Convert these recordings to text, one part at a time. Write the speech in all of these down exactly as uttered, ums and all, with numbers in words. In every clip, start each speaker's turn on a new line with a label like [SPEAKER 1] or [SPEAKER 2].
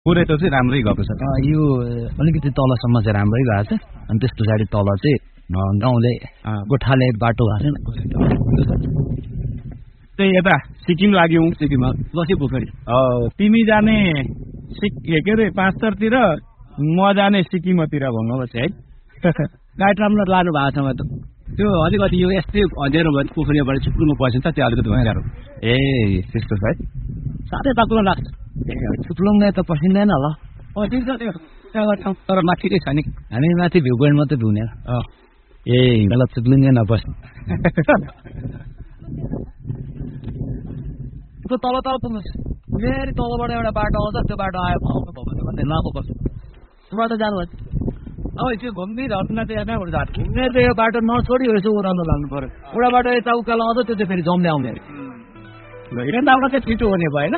[SPEAKER 1] पुरै त चाहिँ राम्रै गएको छ।
[SPEAKER 2] यो अलिकति तलसम्म चाहिँ राम्रै भएको छ अनि त्यस पछाडि तल चाहिँ गाउँले गोठाले बाटो भएको छैन।
[SPEAKER 1] त्यही यता सिक्किम लाग्यौ।
[SPEAKER 2] सिक्किममा लसी पोखरी।
[SPEAKER 1] तिमी जाने सिक के अरे पाँचतरतिर म जाने सिक्किमतिर भन्नुपर्छ है।
[SPEAKER 2] गाइड राम्रो लानु भएको छ म त त्यो अलिकति यो यस्तै अँध्यारो भयो पोखरीबाट चिप्लुमा पसिन्छ त्यो अलिकति भइरहेको।
[SPEAKER 1] ए त्यस्तो छ है।
[SPEAKER 2] साह्रै बाक्लो लाग्छ। चिप्लुङ्गा त पसिँदैन होला। पसिन्छ त्यो तर माथि चाहिँ छ नि हामी माथि भ्यू पोइन्ट मात्रै भ्युने। ए हिँड्दा चिप्लुङ्गा नपस्ने। त्यो तल तल पुग्नु फेरि तलबाट एउटा बाटो आउँछ त्यो बाटो आयो भन्दै लामो पर्छ त जानु अब त्यो घुम्ने घटना चाहिँ यहाँबाट जान्छ घुम्ने चाहिँ यो बाटो नछोडी यसो ओह्रालो लाग्नु पर्यो एउटा बाटो यता उकालो आउँछ त्यो चाहिँ फेरि जम्दै आउँदैन हिँड्दा आउँदा चाहिँ छिटो हुने भयो होइन।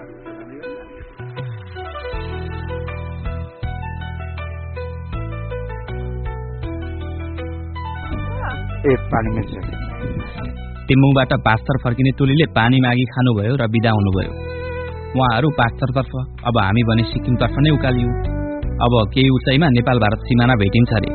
[SPEAKER 1] ए पानी मिल्छ।
[SPEAKER 3] टिम्बुङबाट पाँचथर फर्किने टोलीले पानी मागी खानुभयो र बिदा हुनुभयो। उहाँहरू पाँचथरतर्फ अब हामी भने सिक्किमतर्फ नै उकालियौं। अब केही उचाइमा नेपाल भारत सीमाना भेटिन्छ अरे।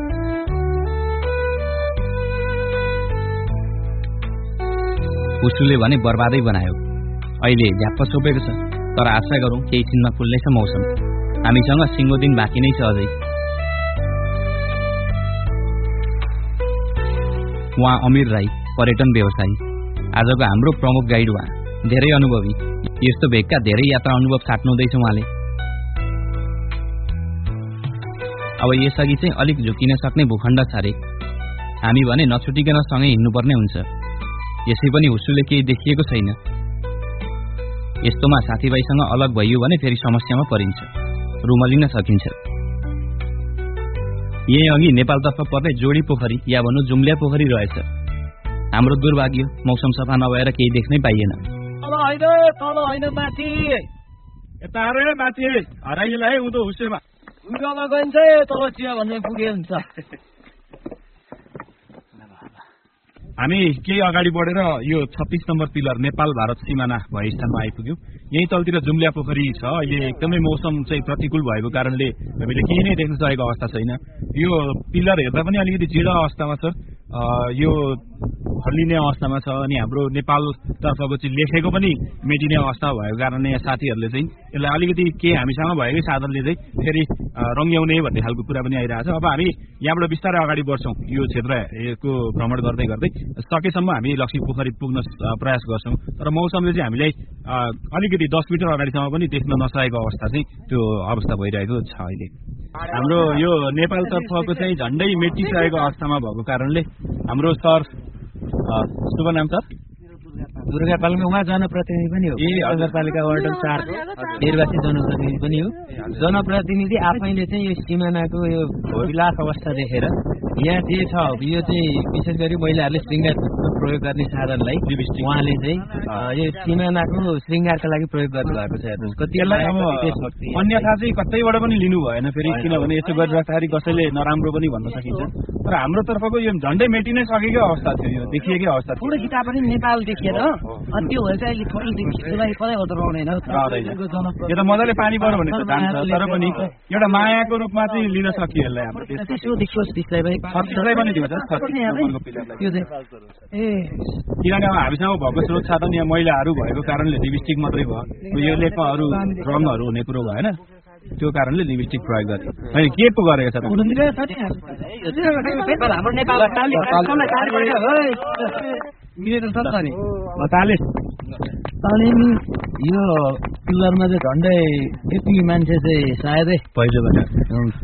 [SPEAKER 3] उसुले भने बर्बादै बनायो। अहिले झ्याप्प छोपेको छ तर आशा गरौं केही छिनमा खुल्नेछ मौसम। हामीसँग सिंगो दिन बाँकी नै छ अझै। उहाँ अमीर राई पर्यटन व्यवसायी आजको हाम्रो प्रमुख गाइड उहाँ धेरै अनुभवी। यस्तो भेगका धेरै यात्रा अनुभव साट्नुहुँदैछ उहाँले। अब यसअघि चाहिँ अलिक झुकिन सक्ने भूखण्ड छ अरे। हामी भने नछुटिकन सँगै हिँड्नुपर्ने हुन्छ। यसै पनि हुसुले केही देखिएको छैन। यस्तोमा साथीभाइसँग अलग भइयो भने फेरि समस्यामा परिन्छ। रुमलिन सकिन्छ। यही अघि नेपालतर्फ पर्ने जोडी पोखरी या भनौँ जुम्ल्या पोखरी रहेछ। हाम्रो दुर्भाग्य मौसम सफा नभएर केही देख्नै पाइएन।
[SPEAKER 2] तल होइन तल होइन माथि
[SPEAKER 1] यता रे माथि हराइला है उदो हुसेमा
[SPEAKER 2] उकालो गइन्छ तल चिया भन्ने पुगे हुन्छ।
[SPEAKER 1] हामी केही अगाडि बढेर यो छत्तीस नम्बर पिलर नेपाल भारत सिमाना भए स्थानमा आइपुग्यौं। यही तलतिर जुम्ल्या पोखरी छ। अहिले एकदमै मौसम चाहिँ प्रतिकूल भएको कारणले हामीले केही नै देख्न सकेको अवस्था छैन। यो पिलर हेर्दा पनि अलिकति जीर्ण अवस्थामा छ। यो हल्लिने अवस्थामा छ अनि हाम्रो नेपाल तर्फको चाहिँ लेखेको पनि मेटिने अवस्था भएको कारणले यहाँ साथीहरूले चाहिँ यसलाई अलिकति केही हामीसँग भएकै साधनले चाहिँ फेरि रङ्ग्याउने भन्ने खालको कुरा पनि आइरहेको छ। अब हामी यहाँबाट बिस्तारै अगाडि बढ्छौं। यो क्षेत्रको भ्रमण गर्दै गर्दै सकेसम्म हामी लक्ष्मी पोखरी पुग्न प्रयास गर्छौं। तर मौसमले चाहिँ हामीलाई अलिकति दस मिटर अगाडिसम्म पनि देख्न नसकेको अवस्था चाहिँ त्यो अवस्था भइरहेको छ अहिले। हाम्रो यो नेपाल तर्फको चाहिँ झण्डै मेटिसकेको अवस्थामा भएको कारणले हाम्रो सर शुभ नाम सर
[SPEAKER 2] दुर्गापालमा उहाँ जनप्रतिनिधि पनि हो। ए नगरपालिका वार्ड चार निर्वाचित जनप्रतिनिधि पनि हो। जनप्रतिनिधि आफैले चाहिँ यो सिमानाको यो विलास अवस्था देखेर यहाँ जे छ यो चाहिँ विशेष गरी महिलाहरूले श्रृङ्गार प्रयोग गर्ने साधनलाई उहाँले चाहिँ यो सिमानाको श्रृङ्गारका लागि प्रयोग गर्नु भएको छ।
[SPEAKER 1] कतिलाई अब अन्यथा चाहिँ कतैबाट पनि लिनु भएन फेरि किनभने यसो गरिराख्दाखेरि कसैले नराम्रो पनि भन्न सकिन्छ। तर हाम्रो तर्फको यो झण्डै मेटिनै सकेको अवस्था थियो। यो देखिएकै अवस्था थियो।
[SPEAKER 2] ठुलो किताब पनि नेपाल देखिएर अनि त्यो भएर चाहिँ अहिले थोरै देखिएलाई कतै अदराउँदैन।
[SPEAKER 1] यो त मजाले पानी पर्यो भने त जान्छ तर पनि एउटा मायाको रूपमा चाहिँ लिन सकियो यसलाई हाम्रो देश।
[SPEAKER 2] त्यसो देखियोस् त्यसलाई भाइ
[SPEAKER 1] छत्तीसलाई पनि दिन्छ
[SPEAKER 2] ए
[SPEAKER 1] किनभने अब हामीसँग भएको स्रोत साधन यहाँ महिलाहरू भएको कारणले लिपस्टिक मात्रै भयो। यो लेखमा अरू रङहरू हुने कुरो भएन। त्यो कारणले लिपस्टिक प्रयोग गरे होइन के पो गरेको छ
[SPEAKER 2] यो पिलरमा चाहिँ झन्डै यति मान्छे चाहिँ सायदै
[SPEAKER 3] पहिलोबाट